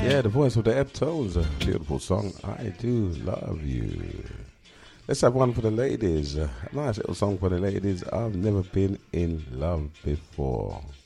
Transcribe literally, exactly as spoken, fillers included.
Yeah, the voice of the Eptones. A beautiful song. I do love you. Let's have one for the ladies. A nice little song for the ladies. I've never been in love before.